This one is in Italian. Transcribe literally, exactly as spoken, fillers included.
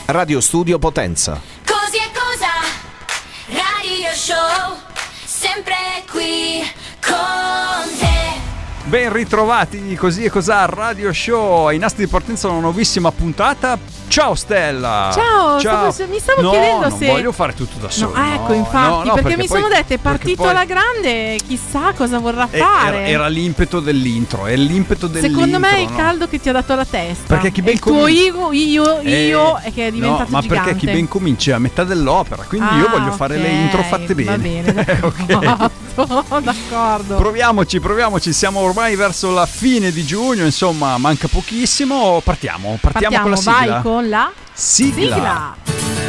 Radio Studio Potenza. Così è cosa, Radio Show, sempre qui con te. Ben ritrovati, così e cos'ha Radio Show, ai nastri di partenza una nuovissima puntata. Ciao Stella. Ciao, Ciao. Stavo, mi stavo no, chiedendo non se voglio fare tutto da solo. No, ah, ecco, no, infatti, no, no, perché, perché mi poi, sono dette è partito poi, alla grande, chissà cosa vorrà eh, fare. Era, era l'impeto dell'intro, è l'impeto dell'intro. Secondo me è il no? caldo che ti ha dato la testa. Perché chi È ben il tuo comin- io, io, io Eh, è che è diventato no, ma gigante. perché chi ben comincia è a metà dell'opera, quindi io Ah, voglio fare ok, le intro fatte bene. Va bene, d'accordo. Ok. D'accordo. Proviamoci, proviamoci, siamo ormai verso la fine di giugno, insomma, manca pochissimo. Partiamo, partiamo, Partiamo, con la sigla. vai con la Sigla. sigla.